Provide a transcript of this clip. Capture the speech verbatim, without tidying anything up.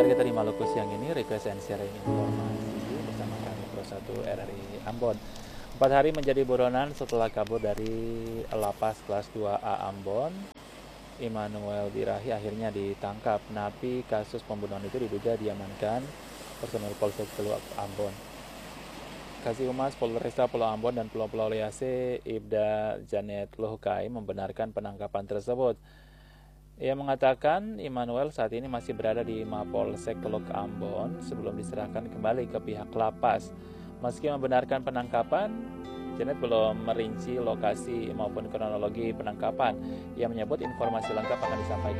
pendengar kita di Maluku siang ini, request and sharing informasi bersama kami Pro satu R R I Ambon. Empat hari menjadi buronan setelah kabur dari lapas kelas dua A Ambon. Immanuel Birahi akhirnya ditangkap. Napi kasus pembunuhan itu diduga diamankan personel Polsek Teluk Ambon. Kasih Humas Polresta Pulau Ambon dan Pulau-Pulau Lease, Ibda Janet Lohkai, membenarkan penangkapan tersebut. Ia mengatakan Immanuel saat ini masih berada di Mapolsek Teluk Ambon sebelum diserahkan kembali ke pihak lapas. Meski membenarkan penangkapan, Janet belum merinci lokasi maupun kronologi penangkapan. Ia menyebut informasi lengkap akan disampaikan